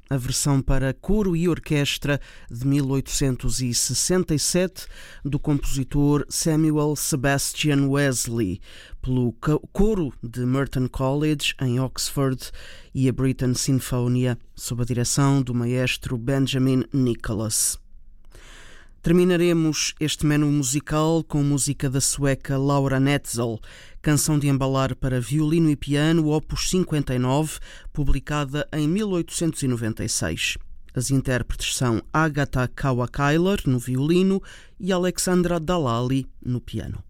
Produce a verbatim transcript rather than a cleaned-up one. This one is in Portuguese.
a versão para coro e orquestra de mil oitocentos e sessenta e sete do compositor Samuel Sebastian Wesley, pelo coro de Merton College, em Oxford, e a Britten Sinfonia, sob a direção do maestro Benjamin Nicholas. Terminaremos este menu musical com música da sueca Laura Netzel, canção de embalar para violino e piano, opus cinquenta e nove, publicada em mil oitocentos e noventa e seis. As intérpretes são Agatha Kawakailer, no violino, e Alexandra Dalali, no piano.